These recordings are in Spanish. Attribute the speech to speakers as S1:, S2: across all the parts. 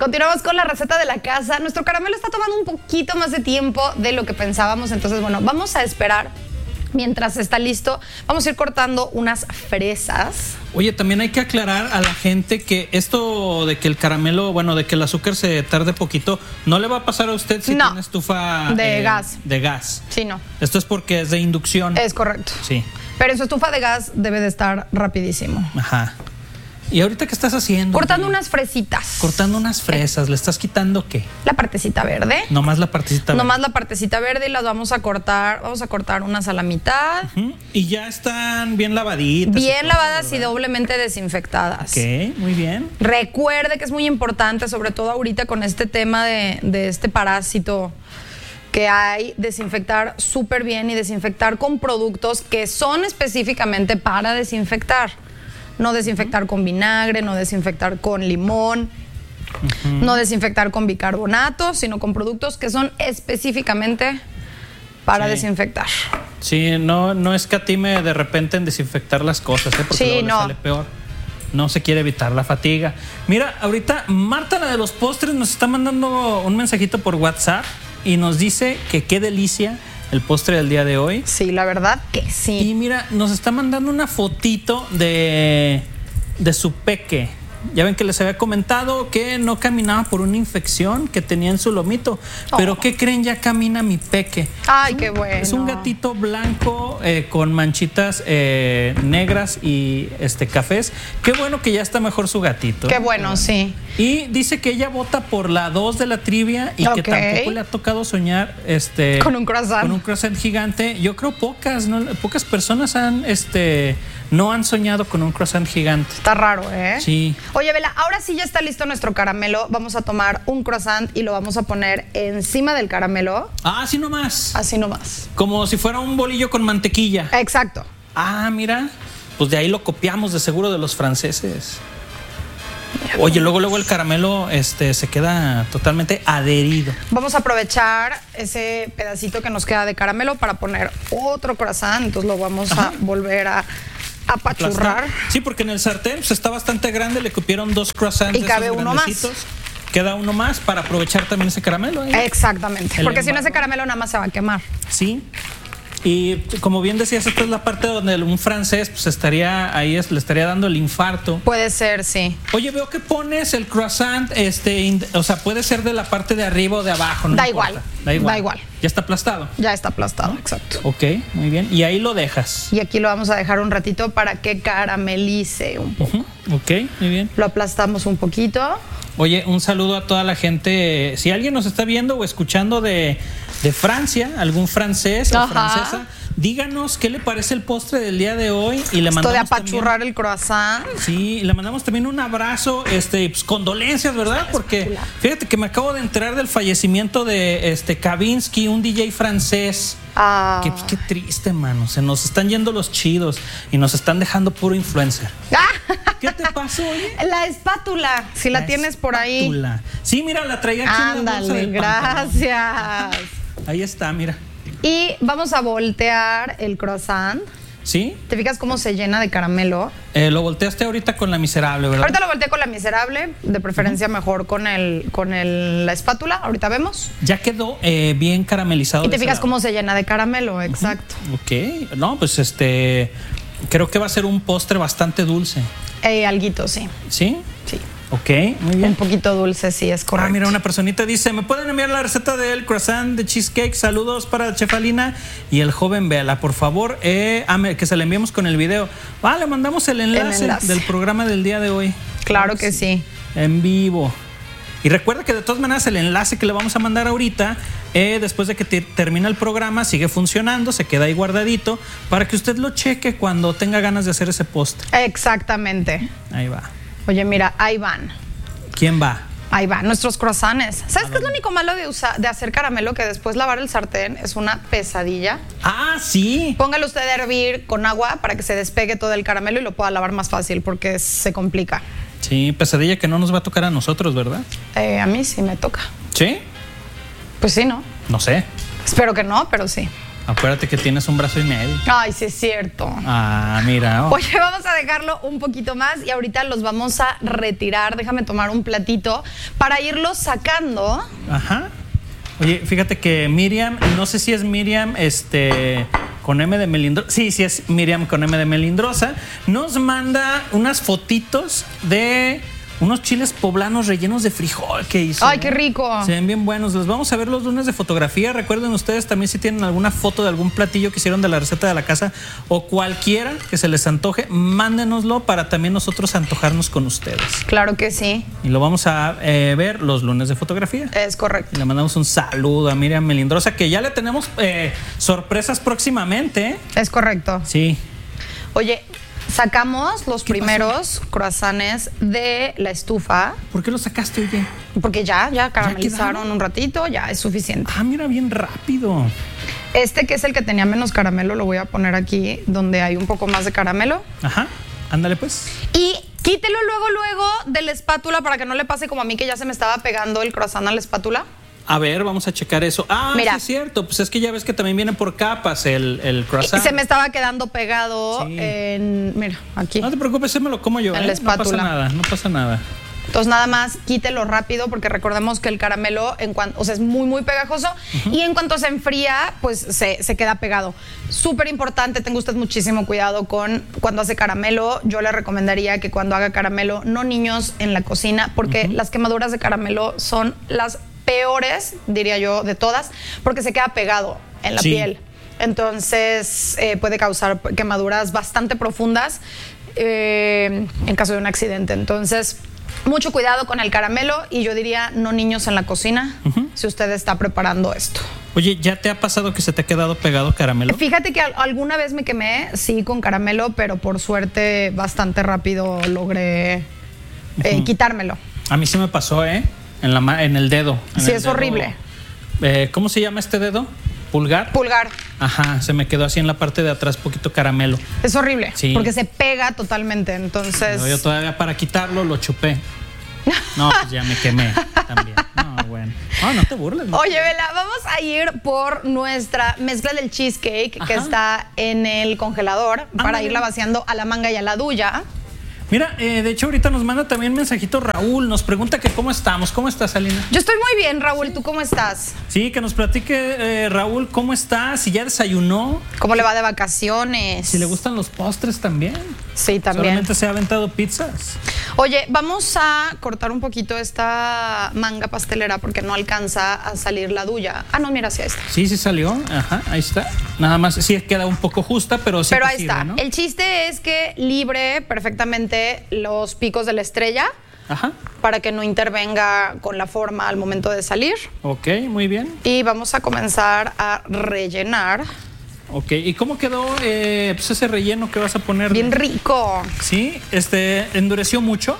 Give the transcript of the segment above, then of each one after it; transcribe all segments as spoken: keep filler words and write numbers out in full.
S1: Continuamos con la receta de la casa. Nuestro caramelo está tomando un poquito más de tiempo de lo que pensábamos, entonces bueno, vamos a esperar. Mientras está listo, vamos a ir cortando unas fresas.
S2: Oye, también hay que aclarar a la gente que esto de que el caramelo, bueno, de que el azúcar se tarde poquito, no le va a pasar a usted si
S1: no,
S2: tiene estufa
S1: de
S2: eh,
S1: gas.
S2: De gas.
S1: Sí, no.
S2: Esto es porque es de inducción.
S1: Es correcto.
S2: Sí.
S1: Pero en su estufa de gas debe de estar rapidísimo.
S2: Ajá. ¿Y ahorita qué estás haciendo?
S1: Cortando unas fresitas.
S2: Cortando unas fresas. ¿Le estás quitando qué?
S1: La partecita verde.
S2: Nomás la partecita verde.
S1: Nomás la partecita verde y las vamos a cortar. Vamos a cortar unas a la mitad.
S2: Uh-huh. Y ya están bien lavaditas.
S1: Bien
S2: y
S1: lavadas
S2: todo,
S1: y doblemente desinfectadas.
S2: Ok, muy bien.
S1: Recuerde que es muy importante, sobre todo ahorita con este tema de, de este parásito que hay, desinfectar súper bien y desinfectar con productos que son específicamente para desinfectar. No desinfectar uh-huh. con vinagre, no desinfectar con limón, uh-huh. no desinfectar con bicarbonato, sino con productos que son específicamente para sí. desinfectar.
S2: Sí, no, no escatime de repente en desinfectar las cosas, ¿eh? Porque
S1: sí,
S2: luego
S1: no.
S2: le sale peor. No se quiere evitar la fatiga. Mira, ahorita Marta, la de los postres, nos está mandando un mensajito por WhatsApp y nos dice que qué delicia el postre del día de hoy.
S1: Sí, la verdad que sí.
S2: Y mira, nos está mandando una fotito de, de su peque. Ya ven que les había comentado que no caminaba por una infección que tenía en su lomito. Oh. Pero ¿qué creen? Ya camina mi peque.
S1: Ay, qué bueno.
S2: Es un gatito blanco eh, con manchitas eh, negras y este cafés. Qué bueno que ya está mejor su gatito.
S1: Qué bueno, sí.
S2: Y dice que ella vota por la dos de la trivia y okay. que tampoco le ha tocado soñar este
S1: con un croissant.
S2: Con un croissant gigante. Yo creo pocas, ¿no? Pocas personas han este no han soñado con un croissant gigante.
S1: Está raro, ¿eh?
S2: Sí.
S1: Oye, Vela, ahora sí ya está listo nuestro caramelo. Vamos a tomar un croissant y lo vamos a poner encima del caramelo.
S2: Ah, así nomás.
S1: Así nomás.
S2: Como si fuera un bolillo con mantequilla.
S1: Exacto.
S2: Ah, mira. Pues de ahí lo copiamos de seguro de los franceses. Oye, luego luego el caramelo este se queda totalmente adherido.
S1: Vamos a aprovechar ese pedacito que nos queda de caramelo para poner otro croissant. Entonces lo vamos Ajá. a volver a apachurrar.
S2: Sí, porque en el sartén pues, está bastante grande, le cupieron dos croissants.
S1: Y cabe uno más.
S2: Queda uno más para aprovechar también ese caramelo. ¿eh?
S1: Exactamente, el porque embargo. Si no ese caramelo nada más se va a quemar.
S2: Sí. Y como bien decías, esta es la parte donde un francés pues estaría ahí, es, le estaría dando el infarto.
S1: Puede ser, sí.
S2: Oye, veo que pones el croissant, este, in, o sea, puede ser de la parte de arriba o de abajo. No
S1: da, igual, da igual. Da igual.
S2: Ya está aplastado.
S1: Ya está aplastado, ¿no? Exacto.
S2: Ok, muy bien. Y ahí lo dejas.
S1: Y aquí lo vamos a dejar un ratito para que caramelice un poco.
S2: Uh-huh. Ok, muy bien.
S1: Lo aplastamos un poquito.
S2: Oye, un saludo a toda la gente. Si alguien nos está viendo o escuchando de, de Francia, algún francés o Ajá. francesa, díganos qué le parece el postre del día de hoy. Y le
S1: Esto
S2: mandamos
S1: de apachurrar
S2: también,
S1: el croissant.
S2: Sí, le mandamos también un abrazo, este, pues, condolencias, ¿verdad? Porque fíjate que me acabo de enterar del fallecimiento de este Kavinsky, un D J francés.
S1: Ah.
S2: Que, pues, qué triste, mano. Se nos están yendo los chidos y nos están dejando puro influencer. ¿Qué te pasó, oye?
S1: La espátula, si la, la tienes por ahí.
S2: Sí, mira, la traía aquí.
S1: Ándale, en la bolsa del gracias.
S2: Ahí está, mira.
S1: Y vamos a voltear el croissant.
S2: ¿Sí?
S1: ¿Te fijas cómo se llena de caramelo?
S2: Eh, lo volteaste ahorita con la miserable, ¿verdad?
S1: Ahorita lo volteé con la miserable, de preferencia uh-huh. mejor con el con el, la espátula. Ahorita vemos.
S2: Ya quedó eh, bien caramelizado.
S1: Y te fijas cómo se llena de caramelo, exacto.
S2: Uh-huh. Ok, no, pues este, creo que va a ser un postre bastante dulce.
S1: Eh, alguito, sí.
S2: ¿Sí?
S1: Sí.
S2: Ok, muy bien.
S1: Un poquito dulce, sí, es correcto.
S2: Ah, mira, una personita dice, ¿me pueden enviar la receta del croissant de cheesecake? Saludos para Chef Alina y el joven Vela, por favor, eh, ah, que se le enviemos con el video. Ah, le mandamos el enlace, el enlace del programa del día de hoy.
S1: Claro que sí.
S2: En vivo. Y recuerda que de todas maneras el enlace que le vamos a mandar ahorita, eh, después de que te, termina el programa, sigue funcionando, se queda ahí guardadito, para que usted lo cheque cuando tenga ganas de hacer ese postre.
S1: Exactamente.
S2: Ahí va.
S1: Oye, mira, ahí van.
S2: ¿Quién va?
S1: Ahí va, nuestros croissants. ¿Sabes qué es lo único malo de, usar, de hacer caramelo? Que después lavar el sartén es una pesadilla.
S2: Ah, sí.
S1: Póngalo usted a hervir con agua para que se despegue todo el caramelo y lo pueda lavar más fácil porque se complica.
S2: Sí, pesadilla que no nos va a tocar a nosotros, ¿verdad?
S1: Eh, a mí sí me toca.
S2: ¿Sí?
S1: Pues sí, ¿no?
S2: No sé.
S1: Espero que no, pero sí.
S2: Acuérdate que tienes un brazo y medio.
S1: Ay, sí es cierto.
S2: Ah, mira. Oh.
S1: Oye, vamos a dejarlo un poquito más y ahorita los vamos a retirar. Déjame tomar un platito para irlos sacando.
S2: Ajá. Oye, fíjate que Miriam, no sé si es Miriam, este... con M de Melindrosa, sí, sí es Miriam con M de Melindrosa, nos manda unas fotitos de unos chiles poblanos rellenos de frijol que hizo.
S1: ¡Ay, qué rico!
S2: Se ven bien buenos. Los vamos a ver los lunes de fotografía. Recuerden ustedes también si tienen alguna foto de algún platillo que hicieron de la receta de la casa o cualquiera que se les antoje, mándenoslo para también nosotros antojarnos con ustedes.
S1: Claro que sí.
S2: Y lo vamos a eh, ver los lunes de fotografía.
S1: Es correcto.
S2: Y le mandamos un saludo a Miriam Melindrosa, que ya le tenemos eh, sorpresas próximamente.
S1: Es correcto.
S2: Sí.
S1: Oye, sacamos los
S2: ¿Qué
S1: primeros pasó? croissants de la estufa.
S2: ¿Por qué los sacaste, oye?
S1: Porque ya, ya caramelizaron
S2: ¿Ya
S1: un ratito, ya es suficiente.
S2: Ah, mira, bien rápido.
S1: Este que es el que tenía menos caramelo, lo voy a poner aquí donde hay un poco más de caramelo.
S2: Ajá, ándale pues.
S1: Y quítelo luego, luego de la espátula para que no le pase como a mí que ya se me estaba pegando el croissant a la espátula.
S2: A ver, vamos a checar eso. Ah,
S1: Mira.
S2: sí es cierto. Pues es que ya ves que también viene por capas el, el croissant.
S1: Se me estaba quedando pegado
S2: Sí.
S1: en... Mira, aquí.
S2: No te preocupes, ese me lo como yo.
S1: En
S2: ¿eh?
S1: la espátula.
S2: No pasa nada, no pasa nada.
S1: Entonces nada más quítelo rápido porque recordemos que el caramelo en cuanto, o sea, es muy muy pegajoso uh-huh. y en cuanto se enfría pues se, se queda pegado. Súper importante, tenga usted muchísimo cuidado con cuando hace caramelo. Yo le recomendaría que cuando haga caramelo, no niños en la cocina porque uh-huh. las quemaduras de caramelo son las peores, diría yo, de todas porque se queda pegado en la
S2: sí.
S1: piel. Entonces eh, puede causar quemaduras bastante profundas eh, en caso de un accidente. Entonces mucho cuidado con el caramelo y yo diría no niños en la cocina uh-huh. si usted está preparando esto.
S2: Oye, ¿ya te ha pasado que se te ha quedado pegado caramelo?
S1: Fíjate que alguna vez me quemé, sí, con caramelo, pero por suerte bastante rápido logré eh, uh-huh. quitármelo.
S2: A mí sí me pasó, ¿eh? En, la, en el dedo. En
S1: sí,
S2: el
S1: es
S2: dedo,
S1: horrible.
S2: Eh, ¿Cómo se llama este dedo? ¿Pulgar?
S1: Pulgar.
S2: Ajá, se me quedó así en la parte de atrás, poquito caramelo.
S1: Es horrible,
S2: sí.
S1: porque se pega totalmente, entonces...
S2: No, yo todavía para quitarlo lo chupé. No, pues ya me quemé también. No, bueno. No, no te burles. No.
S1: Oye, Vela, vamos a ir por nuestra mezcla del cheesecake Ajá. que está en el congelador ah, para irla vaciando a la manga y a la duya.
S2: Mira, eh, de hecho ahorita nos manda también mensajito Raúl, nos pregunta que cómo estamos. ¿Cómo estás, Alina?
S1: Yo estoy muy bien, Raúl. Sí. ¿Tú cómo estás?
S2: Sí, que nos platique eh, Raúl cómo está, si ya desayunó.
S1: ¿Cómo le va de vacaciones?
S2: Si le gustan los postres también.
S1: Sí, también.
S2: Solamente se ha aventado pizzas.
S1: Oye, vamos a cortar un poquito esta manga pastelera porque no alcanza a salir la duya. Ah, no, mira, sí, ahí está.
S2: Sí, sí salió. Ajá, ahí está. Nada más, sí queda un poco justa, pero sí.
S1: Pero ahí
S2: sirve,
S1: está.
S2: ¿no?
S1: El chiste es que libre perfectamente los picos de la estrella.
S2: Ajá.
S1: Para que no intervenga con la forma al momento de salir.
S2: Ok, muy bien.
S1: Y vamos a comenzar a rellenar.
S2: Ok, ¿y cómo quedó eh, pues ese relleno que vas a poner?
S1: Bien rico.
S2: ¿Sí? Este, ¿endureció mucho?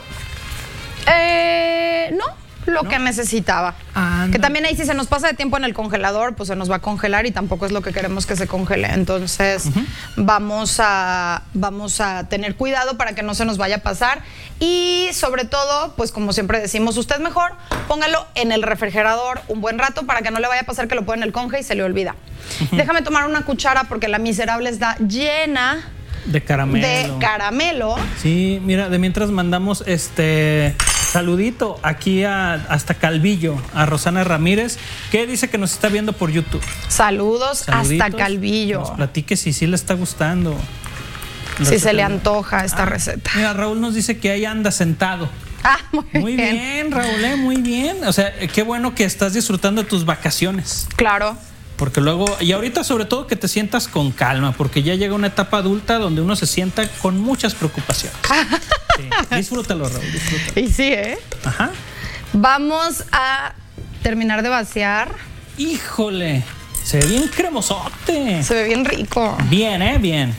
S1: Eh, no, lo ¿No? que necesitaba.
S2: Anda.
S1: Que también ahí si se nos pasa de tiempo en el congelador, pues se nos va a congelar y tampoco es lo que queremos que se congele. Entonces uh-huh. vamos a, vamos a tener cuidado para que no se nos vaya a pasar. Y sobre todo, pues como siempre decimos, usted mejor póngalo en el refrigerador un buen rato para que no le vaya a pasar que lo pone en el conge y se le olvida. Uh-huh. Déjame tomar una cuchara porque la miserable está llena
S2: de caramelo.
S1: De caramelo.
S2: Sí, mira, de mientras mandamos este saludito aquí a, hasta Calvillo, a Rosana Ramírez, que dice que nos está viendo por YouTube.
S1: Saludos Saluditos, hasta Calvillo.
S2: Nos platique si sí le está gustando.
S1: Si se le antoja esta ah, receta.
S2: Mira, Raúl nos dice que ahí anda sentado.
S1: Ah, muy,
S2: muy bien. Muy bien, Raúl, eh, muy bien. O sea, qué bueno que estás disfrutando de tus vacaciones.
S1: Claro.
S2: Porque luego, y ahorita sobre todo que te sientas con calma, porque ya llega una etapa adulta donde uno se sienta con muchas preocupaciones. Sí, disfrútalo, Raúl, disfrútalo.
S1: Y sí, ¿eh?
S2: Ajá.
S1: Vamos a terminar de vaciar.
S2: Híjole, se ve bien cremosote.
S1: Se ve bien rico.
S2: Bien, ¿eh? Bien.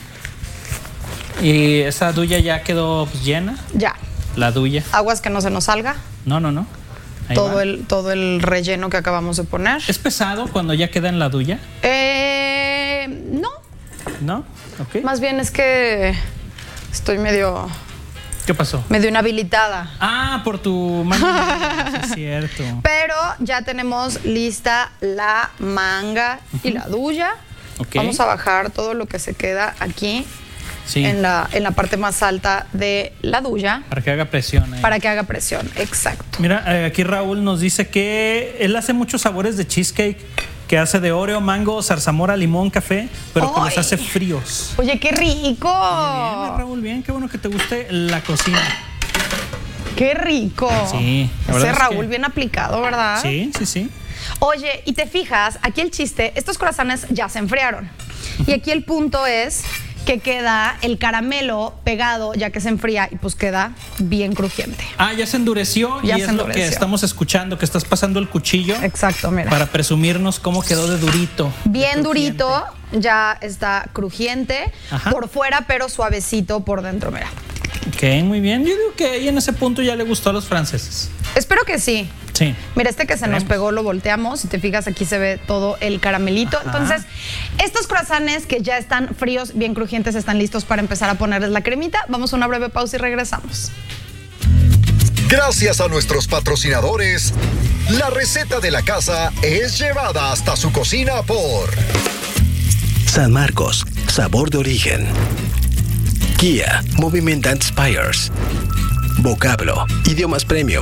S2: ¿Y esa duya ya quedó pues, llena?
S1: Ya.
S2: La duya.
S1: Aguas que no se nos salga.
S2: No, no, no. Ahí
S1: todo el, todo el relleno que acabamos de poner.
S2: ¿Es pesado cuando ya queda en la duya?
S1: Eh, no.
S2: ¿No? Ok.
S1: Más bien es que estoy medio...
S2: ¿Qué pasó?
S1: Medio inhabilitada.
S2: Ah, por tu manga. Sí, es cierto.
S1: Pero ya tenemos lista la manga uh-huh. y la duya.
S2: Okay.
S1: Vamos a bajar todo lo que se queda aquí.
S2: Sí.
S1: En la, en la parte más alta de la duya.
S2: Para que haga presión. Eh.
S1: Para que haga presión, exacto.
S2: Mira, eh, aquí Raúl nos dice que él hace muchos sabores de cheesecake, que hace de Oreo, mango, zarzamora, limón, café, pero ¡ay! Que los hace fríos.
S1: Oye, qué rico.
S2: Bien, Raúl, bien, qué bueno que te guste la cocina.
S1: Qué rico.
S2: Sí.
S1: Ese Raúl
S2: es que...
S1: bien aplicado, ¿verdad?
S2: Sí, sí, sí.
S1: Oye, y te fijas, aquí el chiste, estos croissants ya se enfriaron. Y aquí el punto es que queda el caramelo pegado ya que se enfría y pues queda bien crujiente.
S2: Ah, ya se endureció
S1: ya
S2: y
S1: se
S2: es
S1: endureció.
S2: Lo que estamos escuchando, que estás pasando el cuchillo.
S1: Exacto, mira.
S2: Para presumirnos cómo quedó de durito.
S1: Bien
S2: de
S1: durito, ya está crujiente. Ajá. Por fuera, pero suavecito por dentro, mira.
S2: Ok, muy bien. Yo digo que ahí en ese punto ya le gustó a los franceses.
S1: Espero que sí.
S2: Sí.
S1: Mira, este que se
S2: Veremos.
S1: nos pegó lo volteamos. Si te fijas, aquí se ve todo el caramelito. Ajá. Entonces, estos croissants que ya están fríos, bien crujientes, están listos para empezar a ponerles la cremita. Vamos a una breve pausa y regresamos.
S3: Gracias a nuestros patrocinadores, la receta de la casa es llevada hasta su cocina por
S4: San Marcos, sabor de origen. Kia, Movement that Inspires. Vocablo, idiomas premium.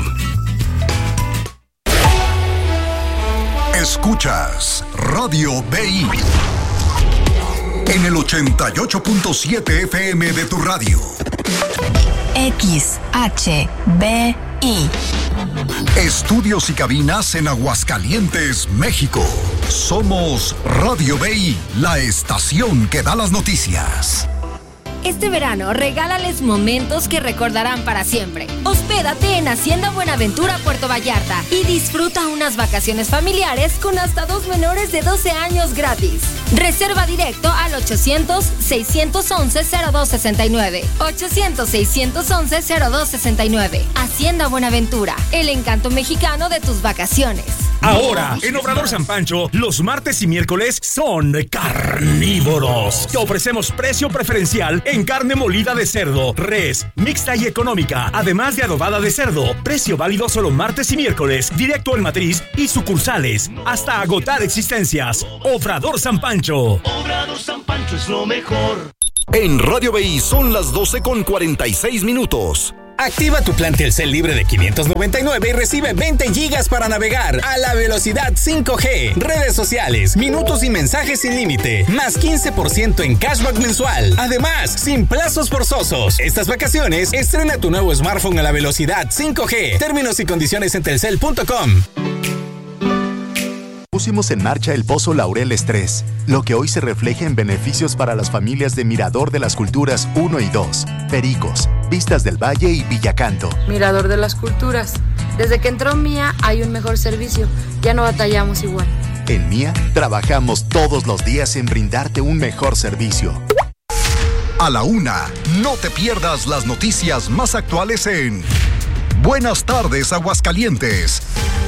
S3: Escuchas Radio B I en el ochenta y ocho punto siete F M de tu radio.
S5: X H B I.
S3: Estudios y cabinas en Aguascalientes, México. Somos Radio B I, la estación que da las noticias.
S6: Este verano, regálales momentos que recordarán para siempre. Hospédate en Hacienda Buenaventura, Puerto Vallarta y disfruta unas vacaciones familiares con hasta dos menores de doce años gratis. Reserva directo al ochocientos, seiscientos once, cero dos sesenta y nueve. ochocientos, seiscientos once, cero dos sesenta y nueve. Hacienda Buenaventura, el encanto mexicano de tus vacaciones.
S7: Ahora, en Obrador San Pancho, los martes y miércoles son carnívoros. Te ofrecemos precio preferencial en carne molida de cerdo, res, mixta y económica, además de adobada de cerdo. Precio válido solo martes y miércoles, directo en matriz y sucursales, hasta agotar existencias. Obrador San Pancho.
S8: Obrador San Pancho es lo mejor.
S3: En Radio B I son las doce con cuarenta y seis minutos.
S9: Activa tu plan Telcel libre de quinientos noventa y nueve y recibe veinte gigas para navegar a la velocidad cinco G, redes sociales, minutos y mensajes sin límite, más quince por ciento en cashback mensual. Además, sin plazos forzosos. Estas vacaciones, estrena tu nuevo smartphone a la velocidad cinco G. Términos y condiciones en telcel punto com.
S10: Pusimos en marcha el Pozo Laurel tres, lo que hoy se refleja en beneficios para las familias de Mirador de las Culturas uno y dos, Pericos, Vistas del Valle y Villacanto.
S11: Mirador de las Culturas. Desde que entró Mía hay un mejor servicio, ya no batallamos igual.
S10: En Mía trabajamos todos los días en brindarte un mejor servicio.
S3: A la una, no te pierdas las noticias más actuales en Buenas tardes, Aguascalientes.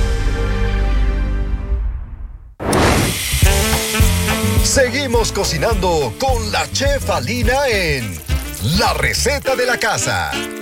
S3: Seguimos cocinando con la chef Alina en La Receta de la Casa.